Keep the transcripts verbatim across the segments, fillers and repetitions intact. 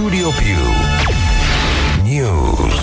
Studio Più News.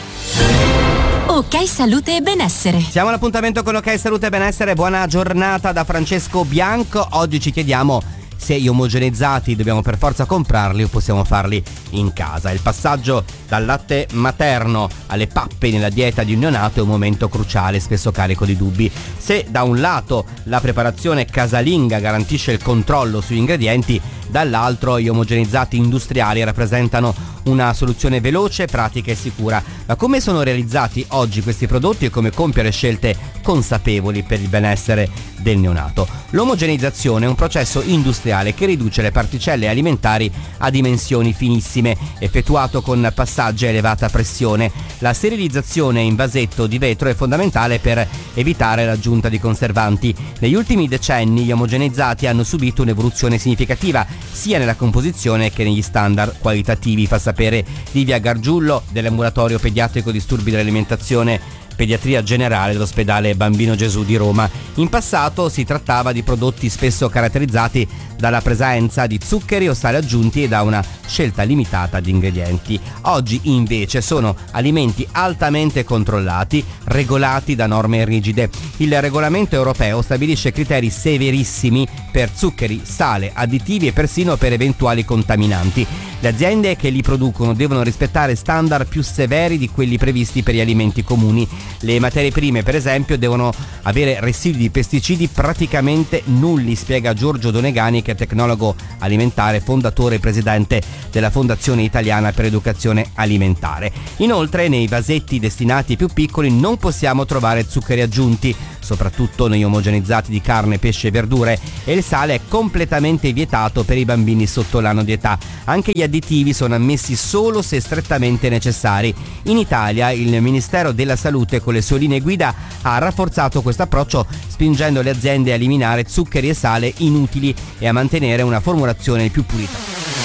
Ok Salute e Benessere. Siamo all'appuntamento con Ok Salute e Benessere. Buona giornata da Francesco Bianco. Oggi ci chiediamo se gli omogenizzati dobbiamo per forza comprarli o possiamo farli in casa. Il passaggio dal latte materno alle pappe nella dieta di un neonato è un momento cruciale, spesso carico di dubbi. Se da un lato la preparazione casalinga garantisce il controllo sugli ingredienti, dall'altro gli omogenizzati industriali rappresentano una soluzione veloce, pratica e sicura. Ma come sono realizzati oggi questi prodotti e come compiere scelte consapevoli per il benessere del neonato? L'omogenizzazione è un processo industriale che riduce le particelle alimentari a dimensioni finissime, effettuato con passaggi a elevata pressione. La sterilizzazione in vasetto di vetro è fondamentale per evitare l'aggiunta di conservanti. Negli ultimi decenni gli omogenizzati hanno subito un'evoluzione significativa sia nella composizione che negli standard qualitativi, fa sapere Livia Gargiullo dell'ambulatorio pediatrico disturbi dell'alimentazione Pediatria Generale dell'ospedale Bambino Gesù di Roma. In passato si trattava di prodotti spesso caratterizzati dalla presenza di zuccheri o sali aggiunti e da una scelta limitata di ingredienti. Oggi invece sono alimenti altamente controllati, regolati da norme rigide. Il regolamento europeo stabilisce criteri severissimi per zuccheri, sale, additivi e persino per eventuali contaminanti. Le aziende che li producono devono rispettare standard più severi di quelli previsti per gli alimenti comuni. Le materie prime, per esempio, devono avere residui di pesticidi praticamente nulli, spiega Giorgio Donegani, che è tecnologo alimentare, fondatore e presidente della Fondazione Italiana per l'Educazione Alimentare. Inoltre, nei vasetti destinati ai più piccoli non possiamo trovare zuccheri aggiunti, soprattutto negli omogenizzati di carne, pesce e verdure, e il sale è completamente vietato per i bambini sotto l'anno di età. Anche gli additivi sono ammessi solo se strettamente necessari. In Italia il Ministero della Salute con le sue linee guida ha rafforzato questo approccio, spingendo le aziende a eliminare zuccheri e sale inutili e a mantenere una formulazione più pulita.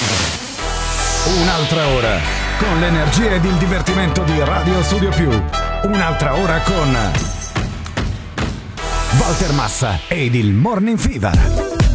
Un'altra ora con l'energia ed il divertimento di Radio Studio Più. Un'altra ora con Walter Massa ed il Morning Fever.